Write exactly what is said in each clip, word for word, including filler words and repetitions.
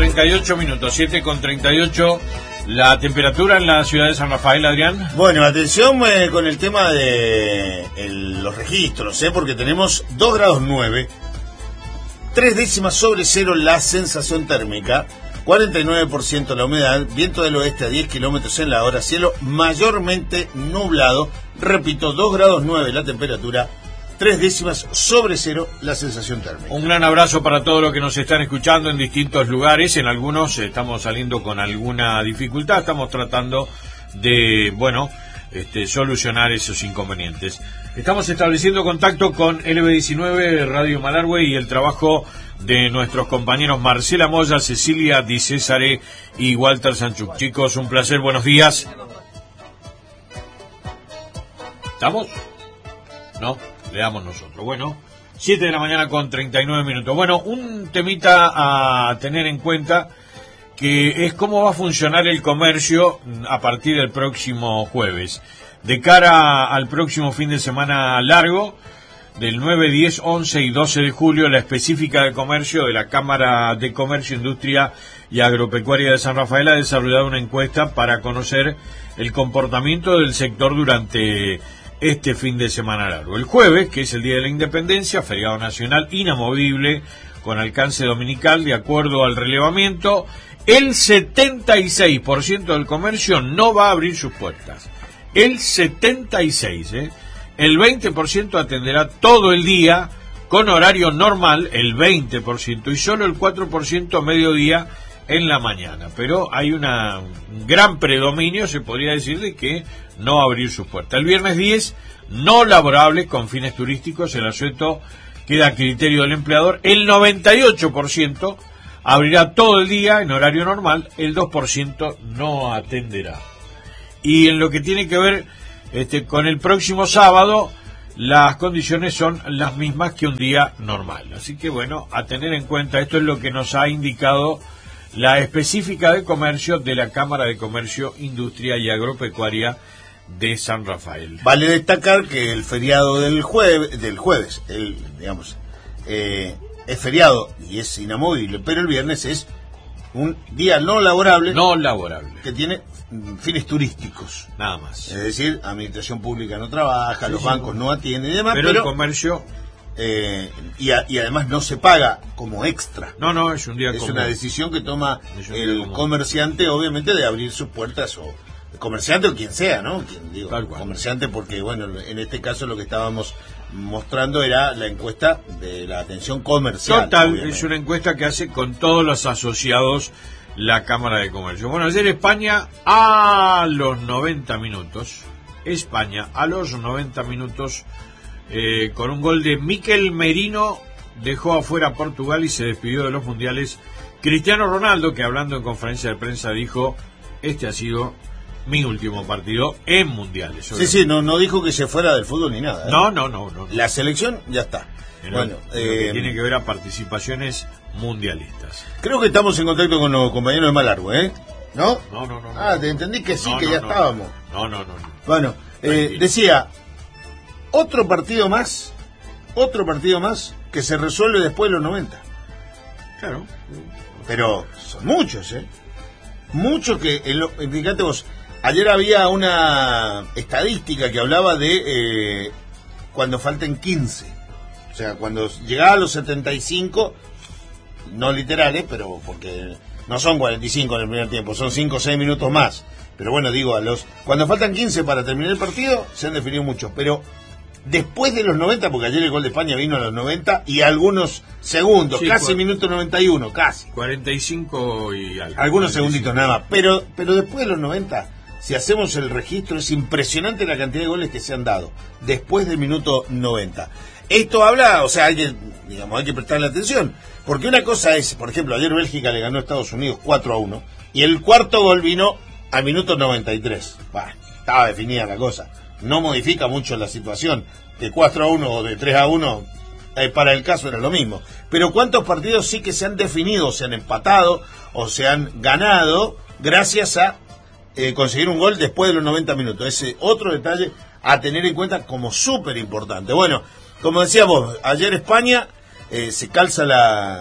treinta y ocho minutos, siete con treinta y ocho. La temperatura en la ciudad de San Rafael, Adrián. Bueno, atención eh, con el tema de el, los registros, eh, porque tenemos dos grados nueve, tres décimas sobre cero la sensación térmica, cuarenta y nueve por ciento la humedad, viento del oeste a diez kilómetros en la hora, cielo mayormente nublado, repito, dos grados nueve la temperatura, tres décimas sobre cero la sensación térmica. Un gran abrazo para todos los que nos están escuchando en distintos lugares. En algunos estamos saliendo con alguna dificultad. Estamos tratando de, bueno, este, solucionar esos inconvenientes. Estamos estableciendo contacto con L B diecinueve, Radio Malargüe, y el trabajo de nuestros compañeros Marcela Moya, Cecilia Di Césare y Walter Sanchuk. Chicos, un placer, buenos días. ¿Estamos? ¿No? Le damos nosotros. Bueno, siete de la mañana con treinta y nueve minutos. Bueno, un temita a tener en cuenta, que es cómo va a funcionar el comercio a partir del próximo jueves. De cara al próximo fin de semana largo, del nueve, diez, once y doce de julio, la específica de comercio de la Cámara de Comercio, Industria y Agropecuaria de San Rafael ha desarrollado una encuesta para conocer el comportamiento del sector durante este fin de semana largo. El jueves, que es el Día de la Independencia, feriado nacional inamovible con alcance dominical, de acuerdo al relevamiento, el setenta y seis por ciento del comercio no va a abrir sus puertas. El setenta y seis por ciento, ¿eh? El veinte por ciento atenderá todo el día con horario normal, el veinte por ciento, y solo el cuatro por ciento mediodía en la mañana. Pero hay una, un gran predominio, se podría decir, de que no va a abrir sus puertas. El viernes diez, no laborable con fines turísticos, el asueto queda a criterio del empleador. El noventa y ocho por ciento abrirá todo el día en horario normal, el dos por ciento no atenderá. Y en lo que tiene que ver este, con el próximo sábado, las condiciones son las mismas que un día normal. Así que bueno, a tener en cuenta, esto es lo que nos ha indicado la específica de comercio de la Cámara de Comercio, Industria y Agropecuaria de San Rafael. Vale destacar que el feriado del jueves, del jueves, el, digamos, eh, es feriado y es inamovible, pero el viernes es un día no laborable, no laborable, que tiene fines turísticos, nada más. Es decir, administración pública no trabaja, sí, los sí, bancos no atienden y demás, pero, pero el comercio eh, y, a, y además no se paga como extra. No, no, es un día es común. una decisión que toma el común. comerciante, obviamente, de abrir sus puertas, o el comerciante o quien sea, ¿no? Quien, digo, comerciante, porque bueno, en este caso lo que estábamos mostrando era la encuesta de la atención comercial. Total, obviamente. Es una encuesta que hace con todos los asociados la Cámara de Comercio. Bueno, ayer España a los noventa minutos, España a los noventa minutos, eh, con un gol de Mikel Merino, dejó afuera a Portugal y se despidió de los mundiales. Cristiano Ronaldo, que hablando en conferencia de prensa dijo: este ha sido mi último partido en mundiales. Sí, sí, no, no dijo que se fuera del fútbol ni nada, ¿eh? No, no, no, no. La selección ya está. En bueno, lo, en eh, lo que tiene que ver a participaciones mundialistas. Creo que estamos en contacto con los compañeros de Malargüe, ¿eh? ¿No? No, no, no. Ah, no. te entendí que sí, no, que no, ya no, estábamos. No, no, no. no. Bueno, eh, decía, otro partido más, otro partido más que se resuelve después de los noventa. Claro. Pero son muchos, ¿eh? Muchos que, en lo, fíjate vos, ayer había una estadística que hablaba de eh, cuando falten quince. O sea, cuando llegaba a los setenta y cinco, no literales, pero porque no son cuarenta y cinco en el primer tiempo, son cinco o seis minutos más. Pero bueno, digo, a los cuando faltan quince para terminar el partido, se han definido muchos. Pero después de los noventa, porque ayer el gol de España vino a los noventa y algunos segundos, sí, casi minuto noventa y uno, casi. cuarenta y cinco y algo. Algunos segunditos nada más. Pero, pero después de los noventa, si hacemos el registro, es impresionante la cantidad de goles que se han dado después del minuto noventa. Esto habla, o sea, hay que, digamos, hay que prestarle atención, porque una cosa es, por ejemplo, ayer Bélgica le ganó a Estados Unidos cuatro a uno, y el cuarto gol vino al minuto noventa y tres. Bah, estaba definida la cosa. No modifica mucho la situación, de cuatro a uno o de tres a uno, eh, para el caso era lo mismo. Pero ¿cuántos partidos sí que se han definido, se han empatado o se han ganado gracias a eh, conseguir un gol después de los noventa minutos? Ese otro detalle a tener en cuenta como súper importante. Bueno, como decíamos, ayer España eh, se calza la,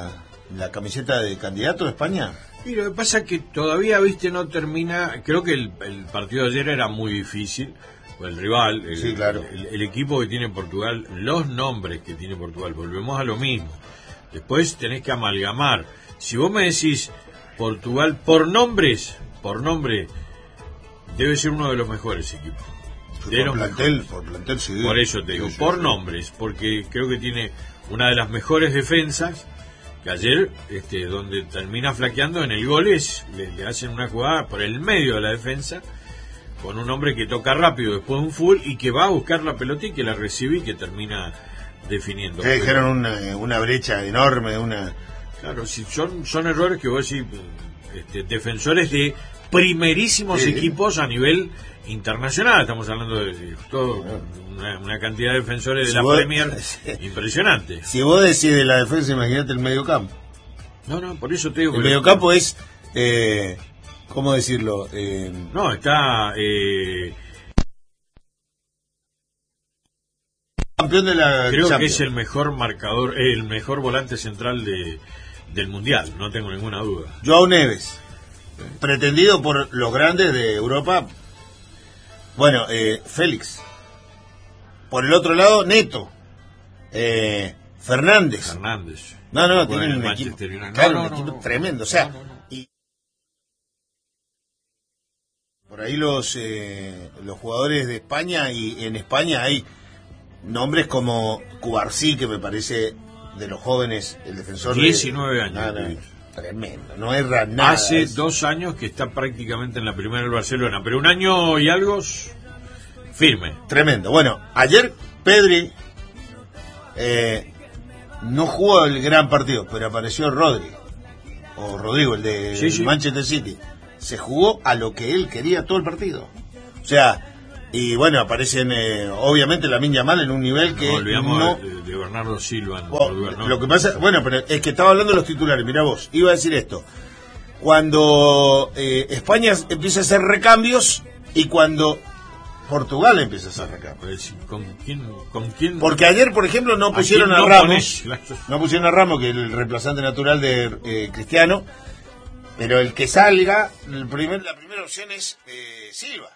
la camiseta de candidato de España? Y lo que pasa es que todavía, viste, no termina. Creo que el, el partido de ayer era muy difícil. El rival, el, sí, claro. el, el equipo que tiene Portugal, los nombres que tiene Portugal, volvemos a lo mismo. Después tenés que amalgamar. Si vos me decís Portugal por nombres, por nombre, debe ser uno de los mejores equipos. Por, de los plantel, mejores. por plantel, sí. Por eso te digo, sí, sí, por sí. nombres, porque creo que tiene una de las mejores defensas. Que ayer, este, donde termina flaqueando en el gol, es, le, le hacen una jugada por el medio de la defensa, con un hombre que toca rápido después de un full y que va a buscar la pelota y que la recibe y que termina definiendo. Que dejaron una, una brecha enorme, una... Claro, si son, son errores que vos decís, este, defensores de primerísimos sí, equipos a nivel internacional, estamos hablando de, de todo, una, una cantidad de defensores de si la vos, Premier impresionante. Si vos decís de la defensa, imagínate el mediocampo. No, no, por eso te digo el que... El mediocampo es... Eh, ¿Cómo decirlo? Eh, no, está... Eh, campeón de la creo Champions. que es el mejor marcador, el mejor volante central de, del Mundial, no tengo ninguna duda. Joao Neves, pretendido por los grandes de Europa. Bueno, eh, Félix. Por el otro lado, Neto. Eh, Fernández. Fernández. No, no, Bueno, tienen un Manchester equipo, United. claro, No, un no, equipo no, tremendo. O sea, no, no, no. Y por ahí los eh, los jugadores de España, y en España hay nombres como Cubarsí, que me parece de los jóvenes, el defensor diecinueve de, años. No, no, tremendo, no erra nada. Hace es... dos años que está prácticamente en la primera del Barcelona, pero un año y algo firme. Tremendo. Bueno, ayer Pedri eh, no jugó el gran partido, pero apareció Rodri, o Rodrigo, el de sí, sí. Manchester City. Se jugó a lo que él quería todo el partido. O sea, y bueno, aparecen eh, obviamente Lamine Yamal en un nivel que no olvidamos no... de, de Bernardo Silva en Oh, Portugal, ¿no? Lo que pasa, bueno, pero es que estaba hablando de los titulares, mirá vos, iba a decir esto. Cuando eh, España empieza a hacer recambios y cuando Portugal empieza a hacer recambios. ¿Con quién, con quién? Porque ayer, por ejemplo, no pusieron a, no Ramos, pones, claro. no pusieron a Ramos, que es el reemplazante natural de eh, Cristiano, pero el que salga, el primer, la primera opción es eh, Silva.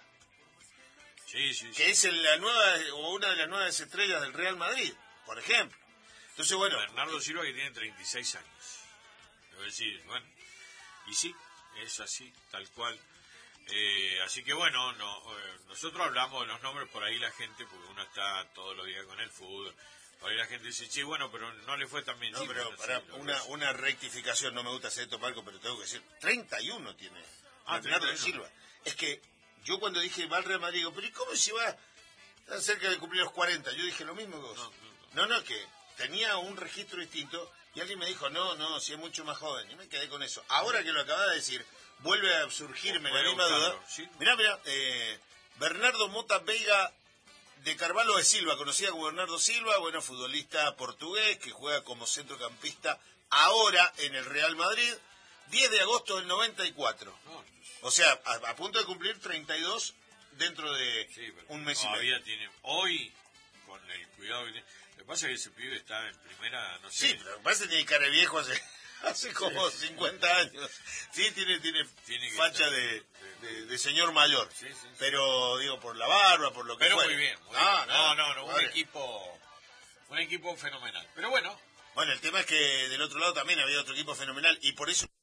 Sí, sí, sí. Que es la nueva, o una de las nuevas estrellas del Real Madrid, por ejemplo. Entonces, bueno... Bernardo Silva, que tiene treinta y seis años. Debo decir, bueno, y sí, es así, tal cual. Eh, así que bueno, no, eh, nosotros hablamos de los nombres, por ahí la gente, porque uno está todos los días con el fútbol, por ahí la gente dice, sí, bueno, pero no le fue tan bien. No, sí, pero bueno, para sí, una, una rectificación, no me gusta hacer esto, Marco, pero tengo que decir, treinta y uno tiene ah, Bernardo treinta y uno. Silva. Es que yo cuando dije va al Real Madrid, digo, pero ¿y cómo se va tan cerca de cumplir los cuarenta? Yo dije lo mismo que vos. No, no, no, no, que tenía un registro distinto y alguien me dijo, no, no, si es mucho más joven. Y me quedé con eso. Ahora que lo acabas de decir, vuelve a surgirme la misma duda. ¿Sí? Mirá, mirá, eh, Bernardo Mota Veiga de Carvalho de Silva, conocida como Bernardo Silva, bueno, futbolista portugués que juega como centrocampista ahora en el Real Madrid, diez de agosto del noventa y cuatro. O sea, a, a punto de cumplir treinta y dos dentro de sí, un mes y medio. Todavía tiene, hoy, con el cuidado que tiene... Lo que pasa es que ese pibe está en primera, no sé... Sí, pero lo que pasa es que tiene cara de viejo hace, hace como sí, cincuenta años. Sí, tiene, tiene, tiene facha de, de, de señor mayor. Sí, sí, sí. Pero, digo, por la barba, por lo que Pero fuera. muy bien. Muy ah, bien. No, no, no, no, un madre. equipo... Un equipo fenomenal. Pero bueno... Bueno, el tema es que del otro lado también había otro equipo fenomenal y por eso...